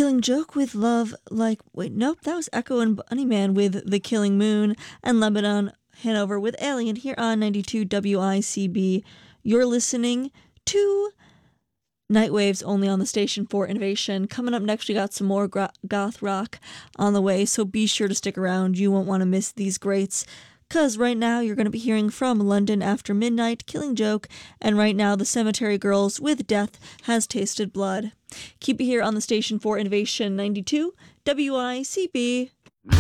Killing Joke with Love Like... Wait, nope, that was Echo and Bunnyman with The Killing Moon, and Lebanon Hanover with Alien here on 92 WICB. You're listening to Nightwaves only on the station for innovation. Coming up next, we got some more goth rock on the way, so be sure to stick around. You won't want to miss these greats. Because right now you're going to be hearing from London After Midnight, Killing Joke, and right now the Cemetery Girls with Death Has Tasted Blood. Keep it here on the station for innovation 92 WICB.